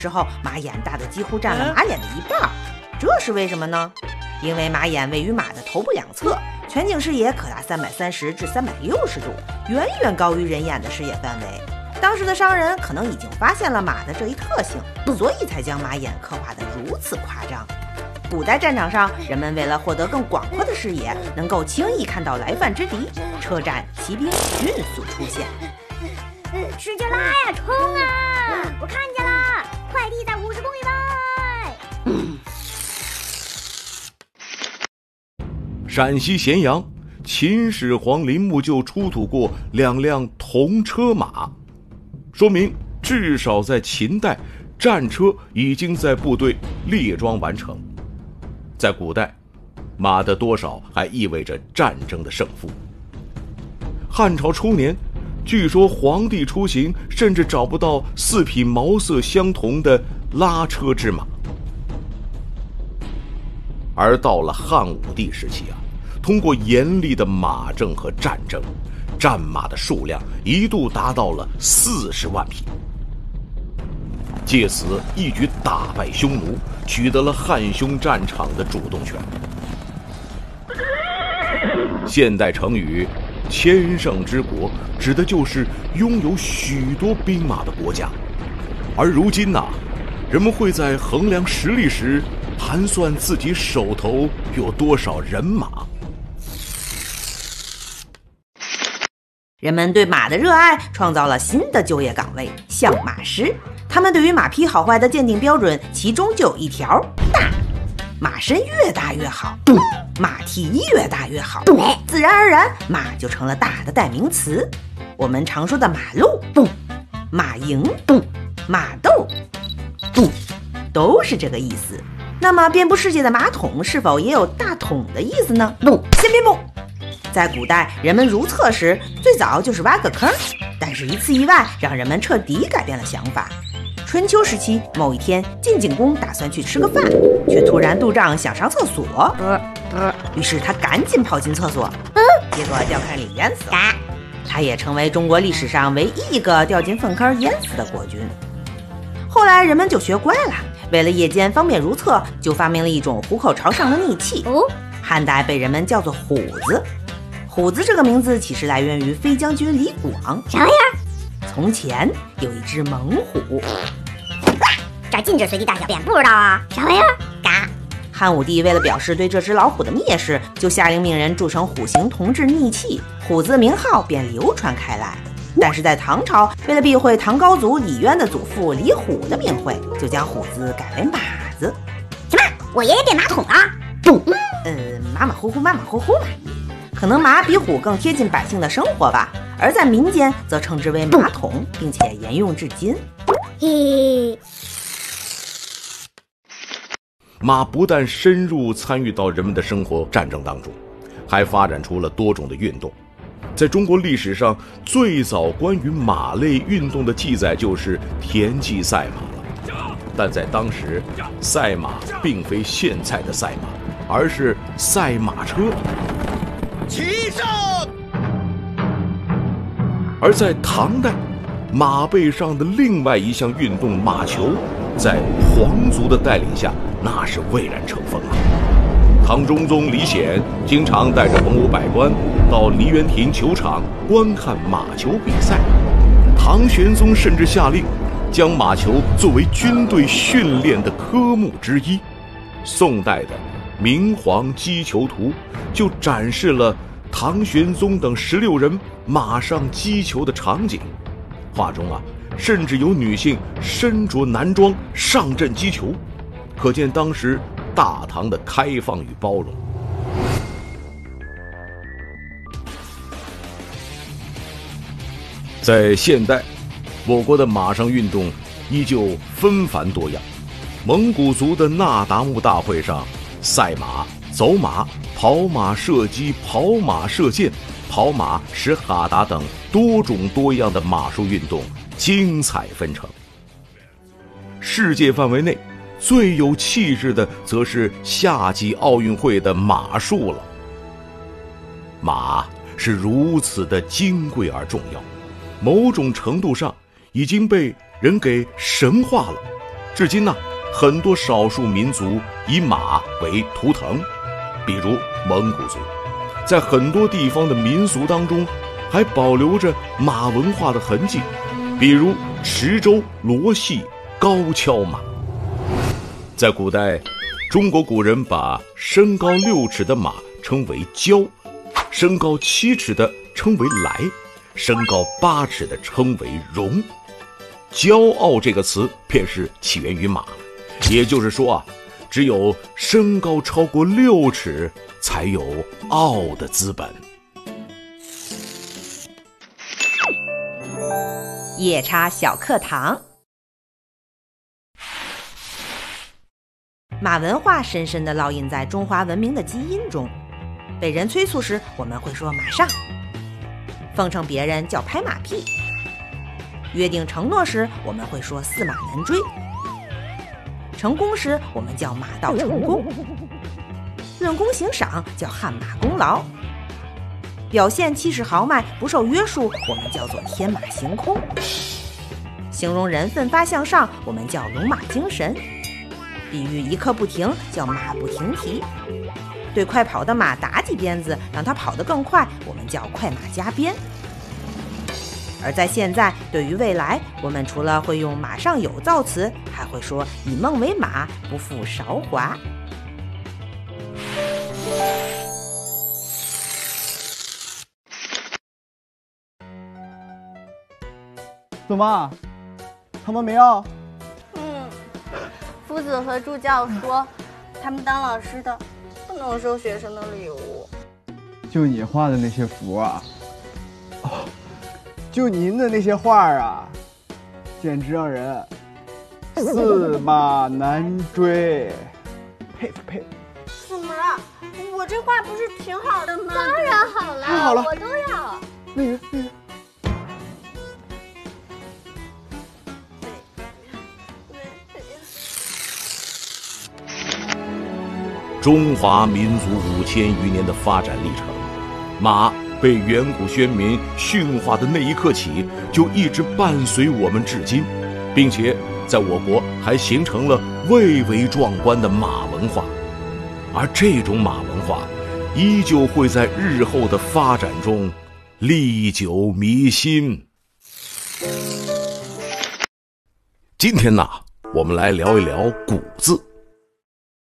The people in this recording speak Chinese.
之后，马眼大的几乎占了马脸的一半。这是为什么呢？因为马眼位于马的头部两侧，全景视野可达330至360度，远远高于人眼的视野范围。当时的商人可能已经发现了马的这一特性，所以才将马眼刻画得如此夸张。古代战场上，人们为了获得更广阔的视野，能够轻易看到来犯之敌，车站骑兵迅速出现。 使劲拉呀，冲啊！我看见了，快递在50公里外。 陕西咸阳，秦始皇陵墓就出土过2辆铜车马，说明至少在秦代，战车已经在部队列装完成。在古代，马的多少还意味着战争的胜负。汉朝初年，据说皇帝出行甚至找不到4匹毛色相同的拉车之马。而到了汉武帝时期通过严厉的马政和战争，战马的数量一度达到了40万匹，借此一举打败匈奴，取得了汉匈战场的主动权。现代成语千乘之国指的就是拥有许多兵马的国家。而如今人们会在衡量实力时盘算自己手头有多少人马。 人们对马的热爱创造了新的就业岗位，相马师。他们对于马匹好坏的鉴定标准，其中就有一条：大。马身越大越好，马蹄越大越好，自然而然马就成了大的代名词。我们常说的马路、马营、马斗都是这个意思。那么遍布世界的马桶是否也有大桶的意思呢？先别蹦。在古代，人们如厕时最早就是挖个坑，但是一次意外让人们彻底改变了想法。春秋时期，某一天，晋景公打算去吃个饭，却突然肚胀想上厕所，于是他赶紧跑进厕所，结果掉坑里淹死了。他也成为中国历史上唯一一个掉进粪坑淹死的国君。后来人们就学乖了，为了夜间方便如厕，就发明了一种虎口朝上的逆器，汉代被人们叫做虎子。虎子这个名字其实来源于飞将军李广。 啥玩意儿？ 从前有一只猛虎， 这儿禁止随地大小便，不知道啊？啥玩意儿？嘎！ 汉武帝为了表示对这只老虎的蔑视，就下令命人铸成虎形铜制逆器，虎子的名号便流传开来。但是在唐朝，为了避讳唐高祖李渊的祖父李虎的名讳，就将虎子改为马子。 什么？我爷爷变马桶了？ 马马虎虎嘛。可能马比虎更贴近百姓的生活吧，而在民间则称之为马桶，并且沿用至今。 马不但深入参与到人们的生活战争当中，还发展出了多种的运动。在中国历史上，最早关于马类运动的记载就是田忌赛马了。但在当时，赛马并非现在的赛马，而是赛马车。 骑上！ 而在唐代，马背上的另外一项运动马球，在皇族的带领下，那是蔚然成风啊！唐中宗李显经常带着文武百官到梨园亭球场观看马球比赛。唐玄宗甚至下令将马球作为军队训练的科目之一。宋代的《明皇击球图》就展示了唐玄宗等16人马上击球的场景，画中甚至有女性身着男装上阵击球，可见当时大唐的开放与包容。在现代，我国的马上运动依旧纷繁多样。蒙古族的那达慕大会上，赛马、走马、跑马射击、跑马射箭、跑马使哈达等多种多样的马术运动精彩纷呈。世界范围内最有气质的则是夏季奥运会的马术了。马是如此的金贵而重要，某种程度上已经被人给神化了。 至今呢，很多少数民族以马为图腾，比如蒙古族，在很多地方的民俗当中还保留着马文化的痕迹，比如池州罗戏高跷马。在古代，中国古人把身高6尺的马称为骄，身高7尺的称为来，身高8尺的称为荣。骄傲这个词便是起源于马，也就是说啊，只有身高超过6尺，才有傲的资本。 夜叉小课堂。马文化深深地烙印在中华文明的基因中，被人催促时，我们会说马上；奉承别人叫拍马屁；约定承诺时，我们会说驷马难追；成功时，我们叫马到成功；论功行赏叫汗马功劳；表现气势豪迈不受约束，我们叫做天马行空；形容人奋发向上，我们叫龙马精神；比喻一刻不停叫马不停蹄；对快跑的马打几鞭子，让它跑得更快，我们叫快马加鞭。而在现在，对于未来，我们除了会用马上有造词，还会说以梦为马，不负韶华。 怎么，他们没要？ 夫子和助教说，他们当老师的不能收学生的礼物。 就你画的那些符啊，哦，就您的那些画啊，简直让人驷马难追，佩服佩服。 怎么了？我这画不是挺好的吗？ 当然好了， 太好了， 我都要。 那个。 中华民族5000余年的发展历程，马被远古先民驯化的那一刻起，就一直伴随我们至今，并且在我国还形成了蔚为壮观的马文化。而这种马文化依旧会在日后的发展中历久弥新。今天呢，我们来聊一聊古字。